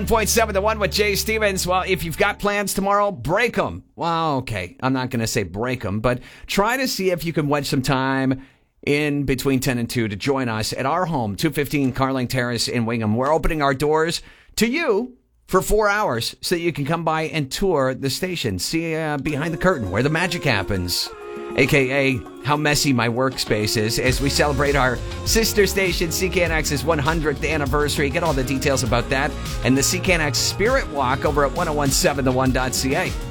1.7 The One with Jay Stevens. Well, if you've got plans tomorrow, break them. Well, okay, I'm not going to say break them, but try to see if you can wedge some time in between 10 and 2 to join us at our home, 215 Carling Terrace in Wingham. We're opening our doors to you for 4 hours so that you can come by and tour the station, see behind the curtain where the magic happens, a.k.a. how messy my workspace is, as we celebrate our sister station, CKNX's 100th anniversary. Get all the details about that and the CKNX Spirit Walk over at 1017theone.ca.